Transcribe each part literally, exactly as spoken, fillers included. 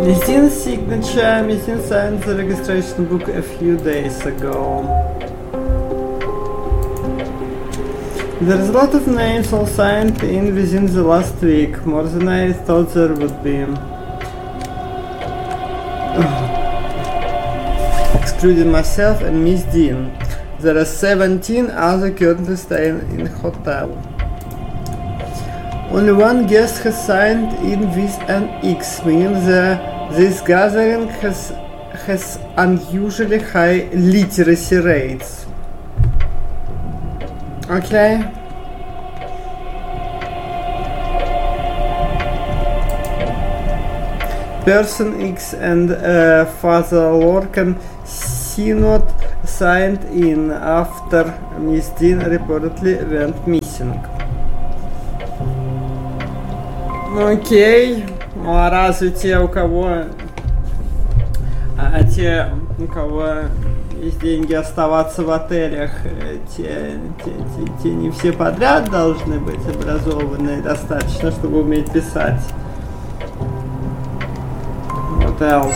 Miss Dean's signature. Miss Dean signed the registration book a few days ago. There's a lot of names all signed in within the last week, more than I thought there would be. Excluding myself and Miss Dean. There are seventeen others currently staying in hotel. Only one guest has signed in with an X, meaning that this gathering has, has unusually high literacy rates. Okay. Person X and uh, Father Lorcan Synod signed in after Miss Dean reportedly went missing. Окей. Ну а разве те, у кого... А, а те, у кого есть деньги оставаться в отелях, те, те, те, те не все подряд должны быть образованы достаточно, чтобы уметь писать. What else?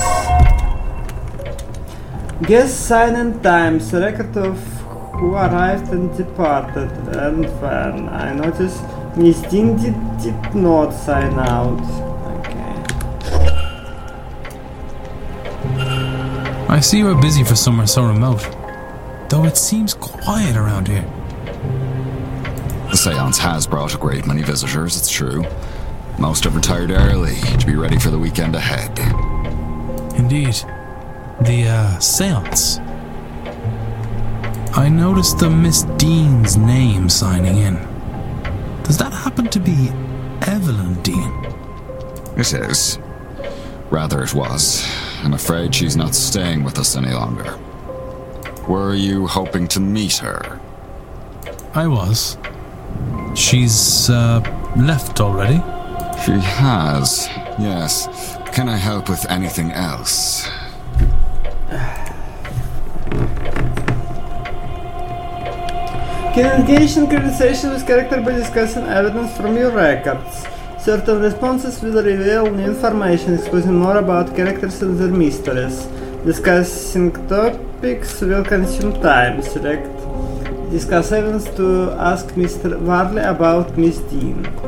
Guest sign-in times, record of who arrived and departed, and when I noticed Miss Dean did, did not sign out. Okay. I see you are busy for somewhere so remote, though it seems quiet around here. The seance has brought a great many visitors, it's true. Most have retired early to be ready for the weekend ahead. Indeed. The, uh, seance. I noticed the Miss Dean's name signing in. Does that happen to be Evelyn Dean? It is. Rather it was. I'm afraid she's not staying with us any longer. Were you hoping to meet her? I was. She's, uh, left already? She has, yes. Can I help with anything else? Can engage in conversation with character by discussing evidence from your records. Certain responses will reveal new information, exposing more about characters and their mysteries. Discussing topics will consume time. Select discuss evidence to ask Mister Varley about Miss Dean.